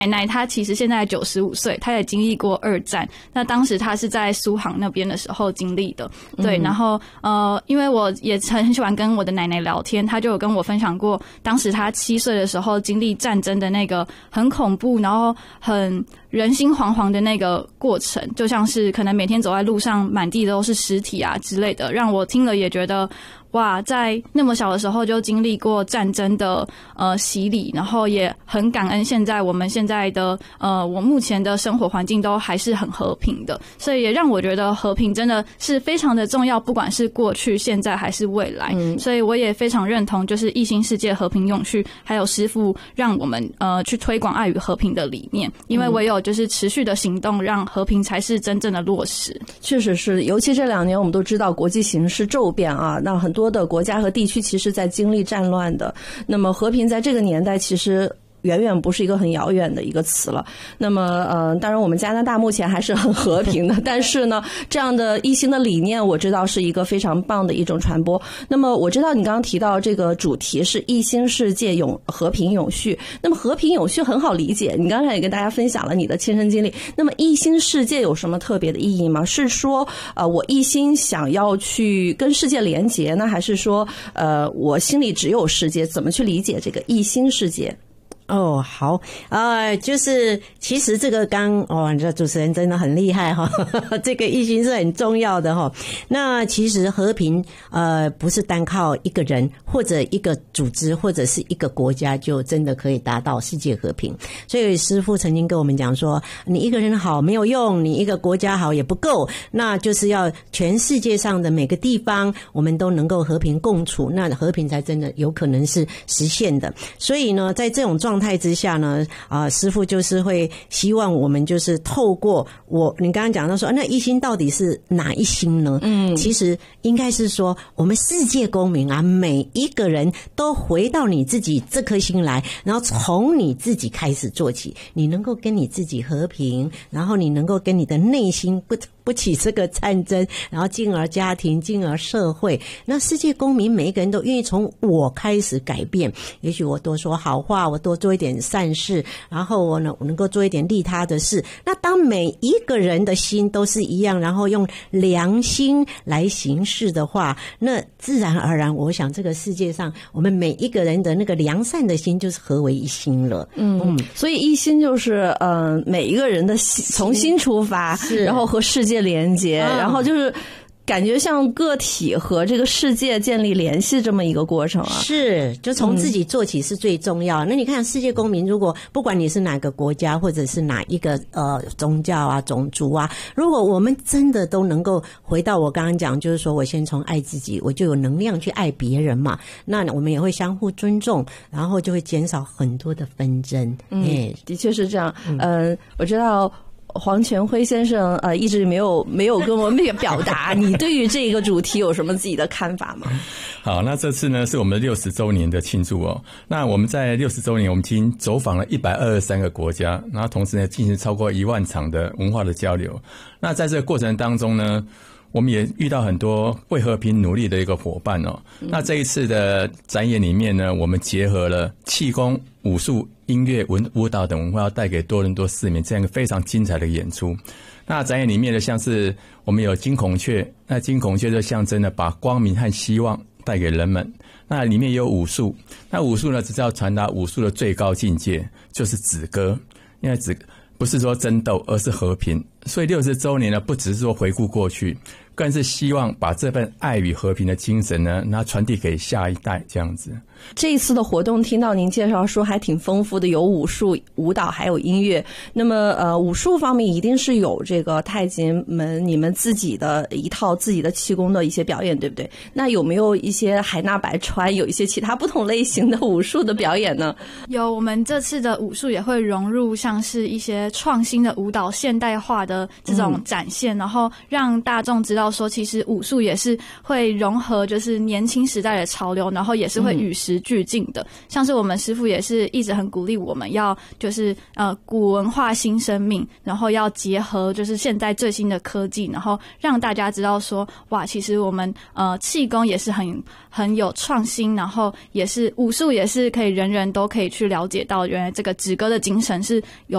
奶奶她其实现在95岁，她也经历过2战。那当时她是在苏杭那边的时候经历的，对。然后因为我也很喜欢跟我的奶奶聊天，她就有跟我分享过，当时她7岁的时候经历战争的那个很恐怖，然后很人心惶惶的那个过程，就像是可能每天走在路上满地都是尸体啊之类的，让我听了也觉得。哇，在那么小的时候就经历过战争的洗礼，然后也很感恩我们现在的我目前的生活环境都还是很和平的，所以也让我觉得和平真的是非常的重要，不管是过去、现在还是未来。所以我也非常认同就是一心世界和平永续，还有师父让我们去推广爱与和平的理念，因为唯有就是持续的行动，让和平才是真正的落实。 确实是，尤其这2年我们都知道国际形势骤变啊，那很多的国家和地区其实在经历战乱的，那么和平在这个年代其实远远不是一个很遥远的一个词了。那么当然我们加拿大目前还是很和平的，但是呢这样的一心的理念我知道是一个非常棒的一种传播。那么我知道你刚刚提到这个主题是一心世界和平永续，那么和平永续很好理解，你刚才也跟大家分享了你的亲身经历。那么一心世界有什么特别的意义吗？是说我一心想要去跟世界连结呢，还是说我心里只有世界？怎么去理解这个一心世界？ 好，就是其实这个这主持人真的很厉害哈，这个一心是很重要的哈。那其实和平不是单靠一个人或者一个组织或者是一个国家就真的可以达到世界和平。所以师父曾经跟我们讲说，你一个人好没有用，你一个国家好也不够，那就是要全世界上的每个地方我们都能够和平共处，那和平才真的有可能是实现的。所以呢，在这种状态之下呢，师父就是会希望我们就是透过你刚刚讲到说，那一心到底是哪一心呢？其实应该是说，我们世界公民啊，每一个人都回到你自己这颗心来，然后从你自己开始做起，你能够跟你自己和平，然后你能够跟你的内心不起这个战争，然后进而家庭，进而社会。那世界公民每一个人都愿意从我开始改变，也许我多说好话，我多做一点善事，然后我能够做一点利他的事。那当每一个人的心都是一样，然后用良心来行事的话，那自然而然我想这个世界上我们每一个人的那个良善的心就是合为一心了。 所以一心就是每一个人的心从心出发，然后和世界连接，然后就是感觉像个体和这个世界建立联系这么一个过程啊。 是，就从自己做起是最重要。那你看世界公民，如果不管你是哪个国家或者是哪一个宗教啊种族啊，如果我们真的都能够回到我刚刚讲，就是说我先从爱自己，我就有能量去爱别人嘛，那我们也会相互尊重，然后就会减少很多的纷争。 的确是这样。我知道黄全辉先生一直没有跟我们表达你对于这个主题有什么自己的看法吗？ 好，那这次呢是我们60周年的庆祝哦。那我们在60周年，我们已经走访了123个国家，然后同时呢进行超过1万场的文化的交流。那在这个过程当中呢，我们也遇到很多为和平努力的一个伙伴哦。那这一次的展演里面呢，我们结合了气功、武术、音乐、舞蹈等文化，要带给多伦多市民这样一个非常精彩的演出。那展演里面的像是我们有金孔雀，那金孔雀就象征了把光明和希望带给人们。那里面也有武术，那武术呢只是要传达武术的最高境界，就是止戈，因为不是说争斗，而是和平。所以60周年呢，不只是说回顾过去，更是希望把这份爱与和平的精神呢，那传递给下一代这样子。 这一次的活动听到您介绍说还挺丰富的，有武术、舞蹈还有音乐。那么武术方面一定是有这个太极门你们自己的一套自己的气功的一些表演，对不对？那有没有一些海纳百川，有一些其他不同类型的武术的表演呢？ 有，我们这次的武术也会融入像是一些创新的舞蹈、现代化的这种展现，然后让大众知道道说，其实武术也是会融合就是年轻时代的潮流，然后也是会与时俱进的。像是我们师父也是一直很鼓励我们要就是古文化新生命，然后要结合就是现在最新的科技，然后让大家知道说，哇，其实我们气功也是很有创新，然后也是武术也是可以人人都可以去了解到，原来这个止戈的精神是有